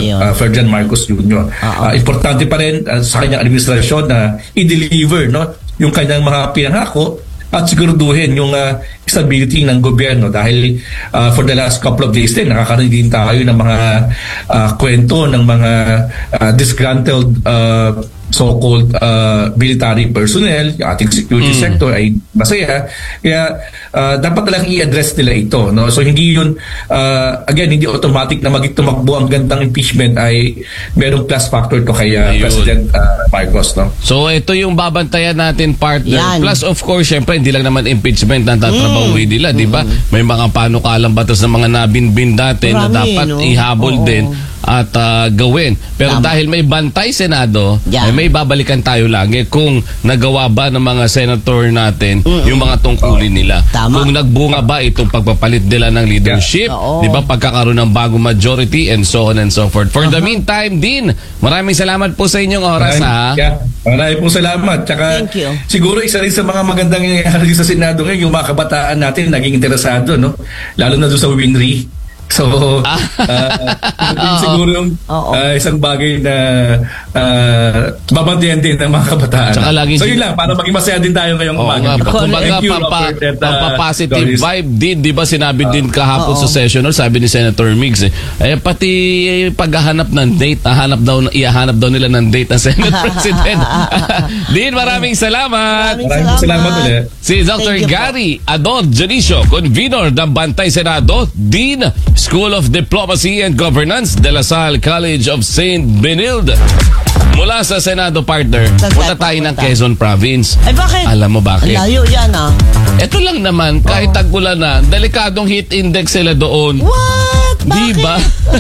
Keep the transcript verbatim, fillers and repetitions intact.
uh, Ferdinand Marcos Junior Uh, importante pa rin uh, sa kanyang administrasyon na i-deliver, no, yung kanyang mga pinangako at siguraduhin yung uh, stability ng gobyerno dahil uh, for the last couple of days din nakakarinig din tayo ng mga uh, kwento ng mga uh, disgruntled uh, so-called uh, military personnel, yung ating security mm. sector ay masaya. Kaya uh, dapat lang i-address nila ito. No? So hindi yun, uh, again, hindi automatic na magitumakbo ang gandang impeachment ay merong plus factor to kay uh, President uh, Marcos. No? So ito yung babantayan natin, partner. Yan. Plus of course, syempre, hindi lang naman impeachment na tatrabahuin mm. nila, di ba? Mm. May mga panukalang batas ng mga nabinbin dati na dapat no? ihabol Oo. din at uh, gawin. Pero Tama. dahil may bantay Senado, yeah. ay may babalikan tayo lagi kung nagawa ba ng mga senator natin Mm-mm. yung mga tungkulin nila. Tama. Kung nagbunga ba itong pagpapalit nila ng leadership, yeah. di ba, pagkakaroon ng bagong majority and so on and so forth. For uh-huh. the meantime, Dean, maraming salamat po sa inyong oras. Maraming, ha? Yeah. Maraming po salamat. Tsaka, Thank you. siguro isa rin sa mga magandang nangyayari sa Senado ngayon, yung mga kabataan natin naging interesado, no? Lalo na doon sa Winry. So, uh, siguro yung uh, isang bagay na uh, babantayan din ng mga kabataan. So yun lang, para maging masaya din tayo ngayong oh, umaga. Kumbaga, pampa-positive uh, vibe din, di ba sinabi uh, din kahapon uh, sa session, sabi ni Senator Migs, eh, eh pati paghahanap ng date, hahanap daw, ihahanap daw nila ng date ang Senate President. Din, maraming salamat. Maraming, maraming salamat ulit. Si Doctor Gary Adon Janicio, convener ng Bantay Senado, Dean, School of Diplomacy and Governance, De La Salle College of Saint Benilde. Mula sa Senado, partner, punta tayo ng Quezon Province. Ay, bakit? Alam mo bakit? Layo yan, ah. Ito lang naman, kahit tag-ulan na, delikadong heat index sila doon. What? Bakit? Di ba?